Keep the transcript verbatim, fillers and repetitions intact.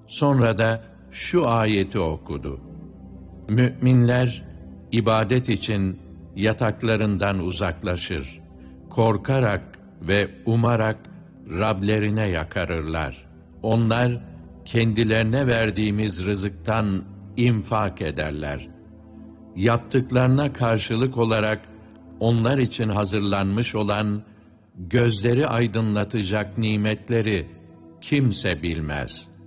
Sonra da şu ayeti okudu. Müminler ibadet için yataklarından uzaklaşır. Korkarak ve umarak Rablerine yakarırlar. Onlar kendilerine verdiğimiz rızıktan infak ederler. Yaptıklarına karşılık olarak onlar için hazırlanmış olan gözleri aydınlatacak nimetleri kimse bilmez.''